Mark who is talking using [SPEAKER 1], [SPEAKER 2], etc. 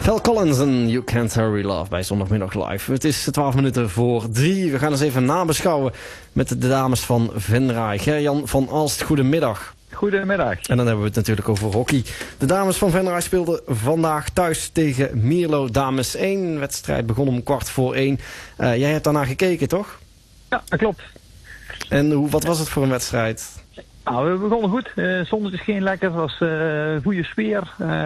[SPEAKER 1] Phil Collins en You Can't Hurry Love bij Zondagmiddag Live. Het is 12 minuten voor 3. We gaan eens even nabeschouwen met de dames van Venray. Ger-Jan van Alst, goedemiddag.
[SPEAKER 2] Goedemiddag.
[SPEAKER 1] En dan hebben we het natuurlijk over hockey. De dames van Venray speelden vandaag thuis tegen Mierlo Dames 1. De wedstrijd begon om 1:15. Jij hebt daarna gekeken, toch?
[SPEAKER 2] Ja, dat klopt.
[SPEAKER 1] En wat was het voor een wedstrijd?
[SPEAKER 2] Nou, we begonnen goed. Zonnetje scheen lekker. Het was goede sfeer.